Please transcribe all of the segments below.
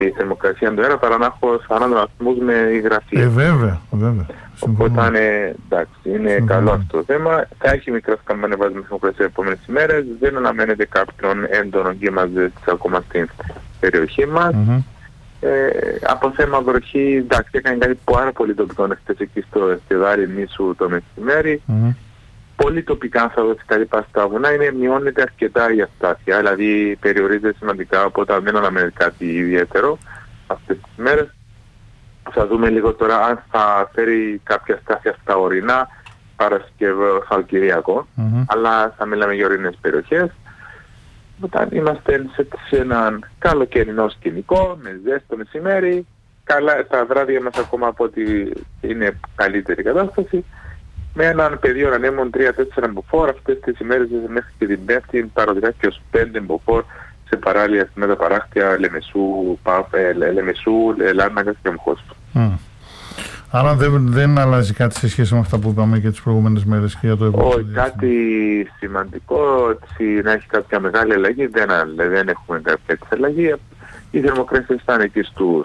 η θερμοκρασία του αέρα παρά να έχω 40 βαθμούς με υγρασία. Βέβαια. Οπότε εντάξει, είναι καλό αυτό το θέμα. Θα έχει μικρά καμπανεβάσματα θερμοκρασία επόμενες ημέρες. Δεν αναμένεται κάποιον έντονο κύμα ζέστη ακόμα στην περιοχή μας. Από θέμα βροχή, εντάξει, έκανε κάτι πάρα πολύ τοπικό χτες εκεί στο Εστιαδάρι νήσου το μεσημέρι. Πολύ τοπικά θα δώσει κάτι πας στα βουνά, μειώνεται αρκετά η αστάθεια, δηλαδή περιορίζεται σημαντικά, οπότε δεν αναμένεται κάτι ιδιαίτερο αυτές τις μέρες. Θα δούμε λίγο τώρα αν θα φέρει κάποια αστάθεια στα ορεινά, Σαββατοκύριακο, αλλά θα μιλάμε για ορεινές περιοχές. Όταν είμαστε σε έναν καλοκαιρινό σκηνικό, με ζέστη το μεσημέρι, καλά, τα βράδια μας ακόμα από ότι είναι καλύτερη κατάσταση, με έναν πεδίο ανέμων 3-4 μποφόρ, αυτές τις ημέρες μέχρι και την Πέμπτη παροδικά και ως 5 μποφόρ σε παράλια με τα παράκτια Λεμεσού, Λάρνακας και Μχώσου. Άρα δεν αλλάζει κάτι σε σχέση με αυτά που είπαμε και τις προηγούμενες μέρες και για το επόμενο. Όχι, κάτι σημαντικό, να έχει κάποια μεγάλη αλλαγή, δεν έχουμε κάποια αλλαγή. Οι θερμοκρασίες θα είναι εκεί στους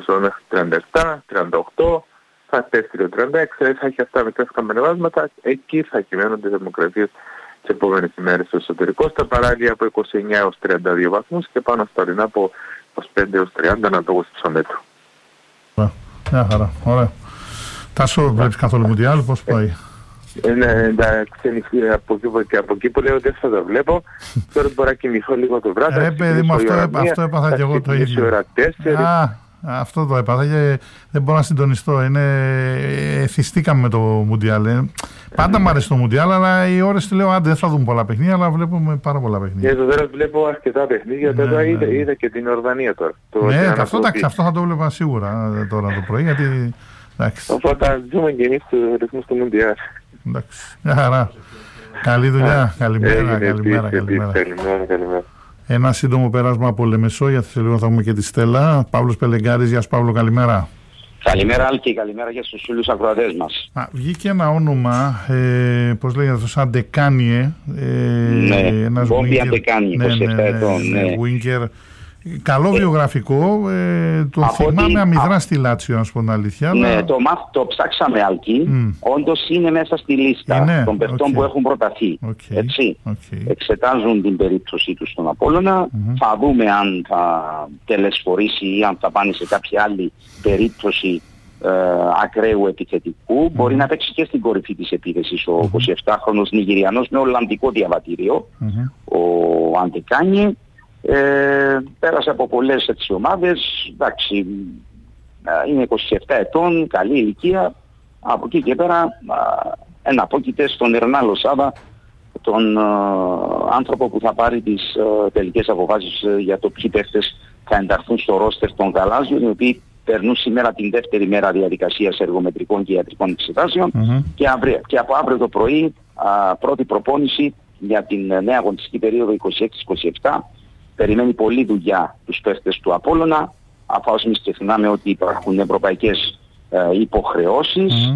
37-38, θα πέφτει το 36, θα έχει αυτά μικρά καμπανεβάσματα, εκεί θα κυμαίνονται οι θερμοκρασίες τις επόμενες ημέρες στο εσωτερικό, στα παράλια από 29 έως 32 βαθμούς και πάνω στα ορεινά από 25 έως 30 ανατόγως της μέτρου. Μια χαρά, ωραία. Τάσο, βλέπεις καθόλου Μουντιάλ, πώς πάει? Εντάξει, από εκεί που λέω δεν θα το βλέπω. Τώρα μπορώ να κοιμηθώ λίγο το βράδυ. Παιδί μου, αυτό έπαθα και εγώ το ίδιο. Αυτό το έπαθα και δεν μπορώ να συντονιστώ. Θυστήκαμε με το Μουντιάλ. Πάντα μου αρέσει το Μουντιάλ, αλλά οι ώρες του λέω άντε δεν θα δούμε πολλά παιχνίδια, αλλά βλέπουμε πάρα πολλά παιχνίδια. Για το τέλος βλέπω αρκετά παιχνίδια. Τώρα είδα και την Ορδανία τώρα. Αυτό θα το βλέπα σίγουρα τώρα το πρωί, γιατί οπότε θα ζούμε και εμείς τους ρυθμούς του Μουντιάλ. Εντάξει, μια χαρά. Καλή δουλειά, καλημέρα. Ένα σύντομο πέρασμα από Λεμεσό, γιατί σε λίγο θα έχουμε και τη Στέλλα. Παύλος Πελεγκάρης, γεια σου Παύλο, καλημέρα. Καλημέρα Άλκη, καλημέρα και στους φίλους ακροατές μας. Βγήκε ένα όνομα, πώς λέγεται αυτό, Αντεκάνιε. Μπόμπι Αντεκάνιε, 27 ετών. Winger. Καλό βιογραφικό, το θυμάμαι αμυδρά στη Λάτσιο, να σου πω την αλήθεια. Ναι, το ψάξαμε Άλκη, όντως είναι μέσα στη λίστα των παιχτών που έχουν προταθεί. Έτσι. Εξετάζουν την περίπτωση του στον Απόλλωνα, θα δούμε αν θα τελεσφορήσει ή αν θα πάνε σε κάποια άλλη περίπτωση ακραίου επιθετικού. Μπορεί να παίξει και στην κορυφή της επίθεσης ο 27χρονος Νιγηριανός με ολλανδικό διαβατήριο, ο Αντεκάνιε. Πέρασε από πολλές ομάδες, εντάξει, είναι 27 ετών, καλή ηλικία. Από εκεί και πέρα εναπόκειται στον Ερνά Λοσάδα, τον άνθρωπο που θα πάρει τις τελικές αποφάσεις για το ποιοι παίχτες θα ενταχθούν στο ρόστερ των γαλάζιων, οι οποίοι περνούν σήμερα την δεύτερη μέρα διαδικασίας εργομετρικών και ιατρικών εξετάσεων και από αύριο το πρωί πρώτη προπόνηση για την νέα αγωνιστική περίοδο 26-27. Περιμένει πολλή δουλειά τους παίχτες του Απόλλωνα, αφού εμείς και θυμάμαι ότι υπάρχουν ευρωπαϊκές υποχρεώσεις.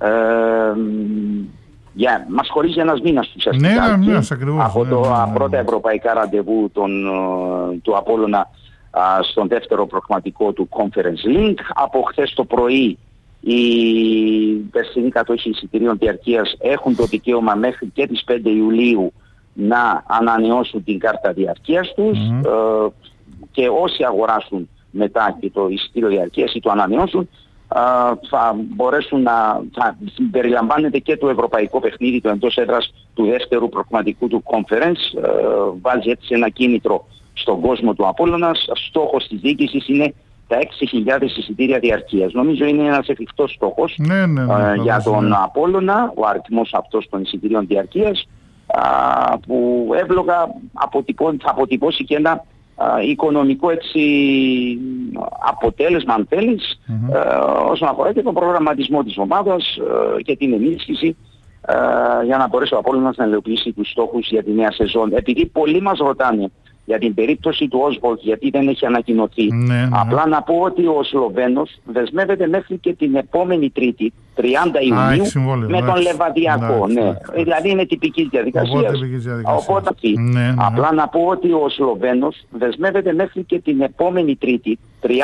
Μας χωρίζει ένας μήνας ουσιαστικά από το πρώτα ευρωπαϊκά ραντεβού του Απόλλωνα στον δεύτερο προγραμματικό του Conference Link. Από χθες το πρωί οι περσινοί κατόχοι εισιτηρίων διαρκείας έχουν το δικαίωμα μέχρι και τις 5 Ιουλίου να ανανεώσουν την κάρτα διαρκείας τους και όσοι αγοράσουν μετά και το εισιτήριο διαρκείας ή το ανανεώσουν θα μπορέσουν θα περιλαμβάνεται και το ευρωπαϊκό παιχνίδι το εντός έδρας του δεύτερου προγραμματικού του conference. Βάζει έτσι ένα κίνητρο στον κόσμο του Απόλλωνας. Στόχος της διοίκησης είναι τα 6.000 εισιτήρια διαρκείας. Νομίζω είναι ένας εφικτός στόχος για τον Απόλλωνα, ο αριθμός αυτός των εισιτήριων διαρκείας, που εύλογα θα αποτυπώσει και ένα οικονομικό έτσι αποτέλεσμα, αν θέλεις, όσον αφορά και τον προγραμματισμό της ομάδας και την ενίσχυση για να μπορέσει ο Απόλλωνας να υλοποιήσει τους στόχους για τη νέα σεζόν. Επειδή πολλοί μας ρωτάνε για την περίπτωση του Όσβολτ, γιατί δεν έχει ανακοινωθεί. Απλά να πω ότι ο Σλοβαίνος δεσμεύεται μέχρι και την επόμενη Τρίτη, 30 Ιουνίου, με τον Λεβαδιακό. Δηλαδή είναι τυπική διαδικασία. Οπότε, απλά να πω ότι ο Σλοβαίνος δεσμεύεται μέχρι και την επόμενη Τρίτη,